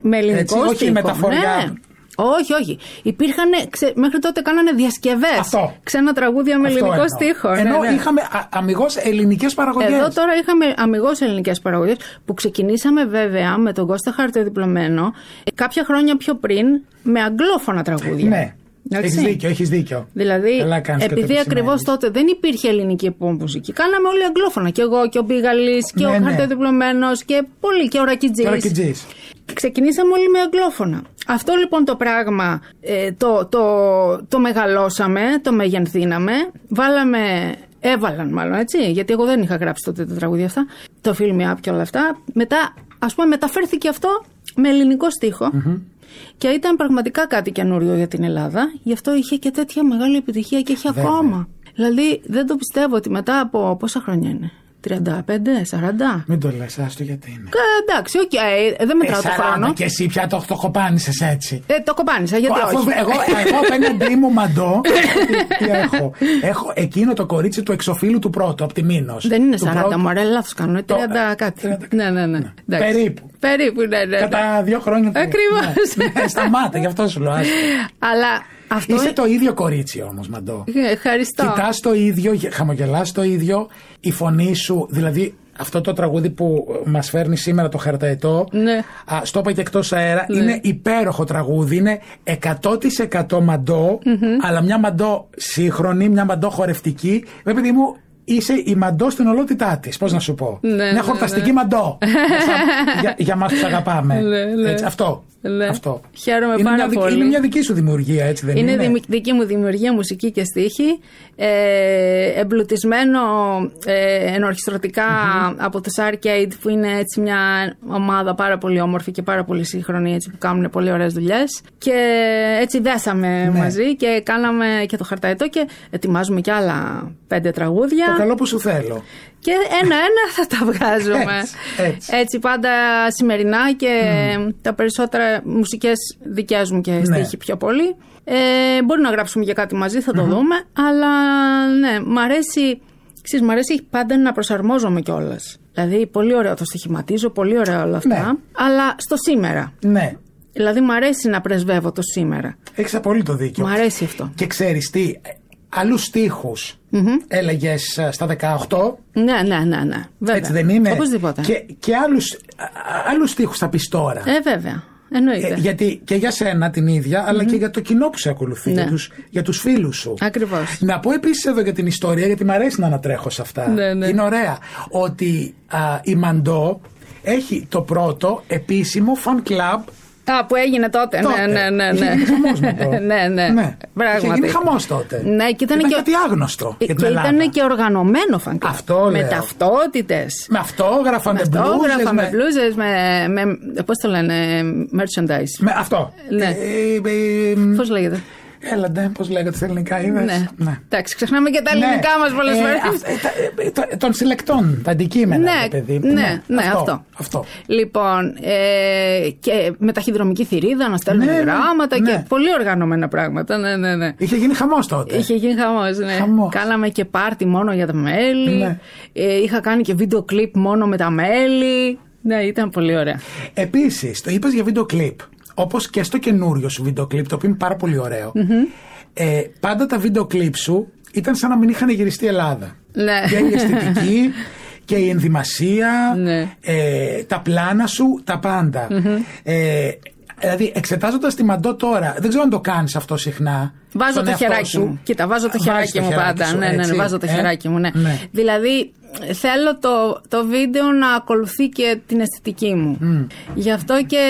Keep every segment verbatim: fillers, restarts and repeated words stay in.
Με ελληνικό στίχο. Όχι μεταφοριά. Ναι. Όχι, όχι. Υπήρχαν, ξε, μέχρι τότε κάνανε διασκευές. Ξένα τραγούδια με αυτό ελληνικό εννοώ. στίχο. Ενώ ναι, ναι. είχαμε αμιγώς ελληνικές παραγωγές. Εδώ τώρα είχαμε αμιγώς ελληνικές παραγωγές που ξεκινήσαμε βέβαια με τον Κώστα Χαρτοδιπλωμένο κάποια χρόνια πιο πριν με αγγλόφωνα τραγούδια. Ναι. Έχεις δίκιο, έχεις δίκιο. Δηλαδή, επειδή ακριβώς τότε δεν υπήρχε ελληνική μουσική, κάναμε όλοι αγγλόφωνα. Και εγώ και ο Μπίγαλης και ναι, ο ναι. Χαρτοδιπλωμένος και πολλοί και ο Ρακιτζής. Ξεκινήσαμε όλοι με αγγλόφωνα. Αυτό λοιπόν το πράγμα ε, το, το, το μεγαλώσαμε, το μεγενθύναμε, βάλαμε, έβαλαν μάλλον έτσι, γιατί εγώ δεν είχα γράψει τότε τα τραγούδια αυτά, το Fill Me Up και όλα αυτά. Μετά, ας πούμε, μεταφέρθηκε αυτό με ελληνικό στίχο. Mm-hmm. Και ήταν πραγματικά κάτι καινούριο για την Ελλάδα. Γι' αυτό είχε και τέτοια μεγάλη επιτυχία και έχει Βέβαια. ακόμα. Δηλαδή δεν το πιστεύω ότι μετά από πόσα χρόνια είναι. τριάντα πέντε, σαράντα. Μην το λες, άστο γιατί είναι. Ε, εντάξει, οκ, okay, δεν μετράω ε, το χρόνο. Και εσύ πια το, το κοπάνισες έτσι. Ε, το κοπάνισα, γιατί Αφού, όχι. Εγώ, εγώ απέναντί μου μαντώ. τι, τι έχω. Έχω εκείνο το κορίτσι του εξοφίλου του πρώτου, από τη Μήνος. Δεν είναι σαράντα, μωρέ, λάθος κάνω. τριάντα κάτι. τριάντα Ναι, ναι, ναι. ναι. Περίπου. Περίπου, ναι, ναι. Κατά δύο χρόνια. Ακριβώς. Ναι, ναι, σταμάτα, γι' αυτό σου λέω. Αλλά. Αυτό Είσαι το ίδιο κορίτσι όμως, Μαντώ. Ευχαριστώ. Κοιτάς το ίδιο, χαμογελάς το ίδιο, η φωνή σου, δηλαδή αυτό το τραγούδι που μας φέρνει σήμερα το Χαρταετό, ναι. α, στο είπα και εκτός αέρα, ναι. είναι υπέροχο τραγούδι, είναι εκατό τοις εκατό Μαντώ, mm-hmm. αλλά μια Μαντώ σύγχρονη, μια Μαντώ χορευτική, επειδή μου είσαι η Μαντώ στην ολότητά της, πώς να σου πω. Ναι, μια χορταστική ναι, ναι. Μαντώ. για, για μας τους αγαπάμε. Ναι, ναι. Έτσι, αυτό. Ναι. αυτό. Χαίρομαι είναι πάρα μια, πολύ. Είναι μια δική σου δημιουργία, έτσι δεν είναι? Είναι δική μου δημιουργία, μουσική και στίχη. Ε, εμπλουτισμένο ε, ενορχιστρωτικά mm-hmm. από τους Arcade, που είναι έτσι μια ομάδα πάρα πολύ όμορφη και πάρα πολύ σύγχρονη, έτσι, που κάνουν πολύ ωραίες δουλειές. Και έτσι δέσαμε ναι. μαζί και κάναμε και το Χαρταετό και ετοιμάζουμε και άλλα πέντε τραγούδια. Το καλό που σου θέλω. Και ένα-ένα θα τα βγάζουμε. Έτσι, έτσι. έτσι πάντα σημερινά και mm. τα περισσότερα μουσικές δικές μου και στίχη ναι. πιο πολύ. Ε, μπορεί να γράψουμε και κάτι μαζί, θα το mm-hmm. δούμε. Αλλά ναι, μ' αρέσει, ξέρεις, μ' αρέσει πάντα να προσαρμόζομαι κιόλας. Δηλαδή πολύ ωραίο το στοιχηματίζω, πολύ ωραία όλα αυτά. Ναι. Αλλά στο σήμερα. Ναι. Δηλαδή μ' αρέσει να πρεσβεύω το σήμερα. Έχεις απολύτω δίκιο. Μ' αρέσει αυτό. Και ξέρεις τι, άλλους στίχους mm-hmm. έλεγες στα δεκαοκτώ. Ναι, ναι, ναι, ναι. Βέβαια. Έτσι δεν είναι? Οπωσδήποτε. Και, και άλλους, άλλους στίχους θα πεις τώρα. Ε, βέβαια. Εννοείται. Ε, γιατί και για σένα την ίδια, mm-hmm. αλλά και για το κοινό που σε ακολουθεί, ναι. για, τους, για τους φίλους σου. Ακριβώς. Να πω επίσης εδώ για την ιστορία, γιατί μου αρέσει να ανατρέχω σε αυτά. Ναι, ναι. Είναι ωραία. Ότι α, η Μαντώ έχει το πρώτο επίσημο fan club. Α, που έγινε τότε. τότε. Ναι, ναι, ναι. Είχε γίνει χαμός με το. ναι, ναι. ναι. Πράγματι. Είχε γίνει χαμός τότε. Ναι, και ήταν, ήταν και... κάτι άγνωστο. Και, και ήταν και οργανωμένο fan club. Αυτό λέω. Με ταυτότητες. Με αυτόγραφα, με μπλούζες. Με αυτόγραφα, με μπλούζες, με, με. Πώς το λένε, merchandise. Με αυτό. Ναι. Ε, ε, ε, πώς λέγεται? Έλατε, πώς λέγεται στα ελληνικά, είδες. Ναι. ναι. Εντάξει, ξεχνάμε και τα ελληνικά ναι. μας πολλές φορές. Ε, των συλλεκτών, τα αντικείμενα, ναι, παιδί. Ναι, ναι, ναι αυτό, αυτό. αυτό. Λοιπόν, ε, και με ταχυδρομική θηρίδα να στέλνουμε ναι, γράμματα ναι. και πολύ οργανωμένα πράγματα. Ναι, ναι, ναι. Είχε γίνει χαμός τότε. Είχε γίνει χαμός, ναι. Χαμός. Κάναμε και πάρτι μόνο για τα μέλη. Ναι. Ε, είχα κάνει και βίντεο κλιπ μόνο με τα μέλη. Ναι, ήταν πολύ ωραία. Επίσης, το είπες για βίντεο κλιπ. Όπως και στο καινούριο σου βίντεο κλιπ, το οποίο είναι πάρα πολύ ωραίο. Mm-hmm. Ε, πάντα τα βίντεο κλιπ σου ήταν σαν να μην είχαν γυριστεί Ελλάδα. Ναι. Και η αισθητική και η ενδυμασία, ναι. ε, τα πλάνα σου, τα πάντα. Mm-hmm. Ε, δηλαδή, εξετάζοντας τη Μαντώ τώρα, δεν ξέρω αν το κάνεις αυτό συχνά. Βάζω το χεράκι σου. μου. Κοίτα, βάζω το χεράκι το μου χεράκι πάντα. Σου, ναι, ναι, ναι, βάζω το ε? χεράκι μου, ναι. ναι. Δηλαδή, θέλω το, το βίντεο να ακολουθεί και την αισθητική μου. Mm. Γι' αυτό και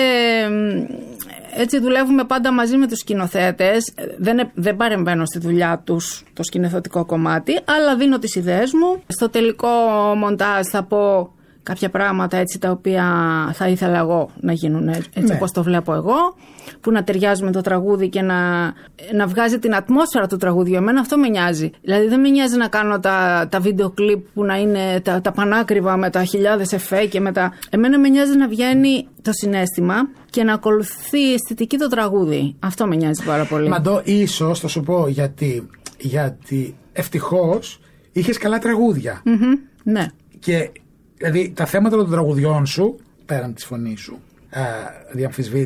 έτσι δουλεύουμε πάντα μαζί με τους σκηνοθέτες. Δεν, δεν παρεμβαίνω στη δουλειά τους το σκηνοθετικό κομμάτι, αλλά δίνω τις ιδέες μου. Στο τελικό μοντάζ θα πω κάποια πράγματα έτσι τα οποία θα ήθελα εγώ να γίνουν έτσι ναι. όπως το βλέπω εγώ, που να ταιριάζει με το τραγούδι και να, να βγάζει την ατμόσφαιρα του τραγούδιου. Εμένα αυτό με νοιάζει. Δηλαδή δεν με νοιάζει να κάνω τα, τα βίντεο κλιπ που να είναι τα, τα πανάκριβα με τα χιλιάδες εφέ και με τα... Εμένα με νοιάζει να βγαίνει το συναίσθημα και να ακολουθεί η αισθητική το τραγούδι. Αυτό με νοιάζει πάρα πολύ. Μαντώ, ίσως θα σου πω γιατί, γιατί ευτυχώς είχες καλά τραγούδια. Mm-hmm, ναι. Και δηλαδή τα θέματα των τραγουδιών σου, πέραν της φωνής σου, διαμφισβήτητα,